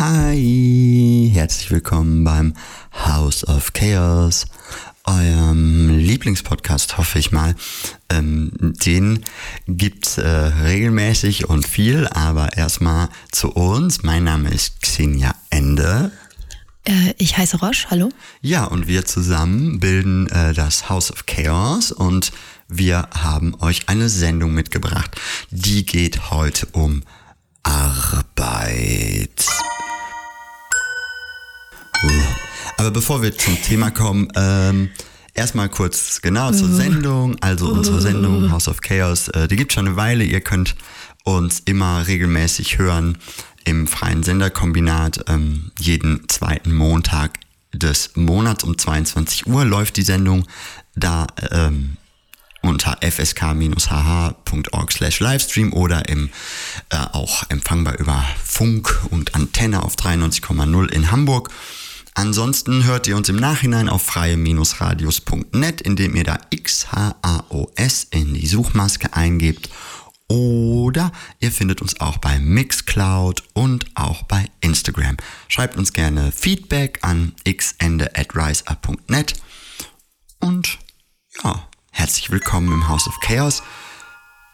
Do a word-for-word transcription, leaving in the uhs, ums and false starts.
Hi, herzlich willkommen beim House of Chaos, eurem Lieblingspodcast, hoffe ich mal. Ähm, den gibt's äh, regelmäßig und viel, aber erstmal zu uns. Mein Name ist Xenia Ende. Äh, ich heiße Roche, hallo. Ja, und wir zusammen bilden äh, das House of Chaos und wir haben euch eine Sendung mitgebracht. Die geht heute um Arbeit. Aber bevor wir zum Thema kommen, ähm, erstmal kurz genau zur Sendung. Also unsere Sendung House of Chaos, äh, die gibt schon eine Weile. Ihr könnt uns immer regelmäßig hören im freien Senderkombinat. Ähm, jeden zweiten Montag des Monats um zweiundzwanzig Uhr läuft die Sendung da ähm, unter f s k dash h h punkt org slash livestream oder im, äh, auch empfangbar über Funk und Antenne auf dreiundneunzig Komma null in Hamburg. Ansonsten hört ihr uns im Nachhinein auf freie radios punkt net, indem ihr da X H A O S in die Suchmaske eingebt. Oder ihr findet uns auch bei Mixcloud und auch bei Instagram. Schreibt uns gerne Feedback an xende at rise up punkt net. Und ja, herzlich willkommen im House of Chaos.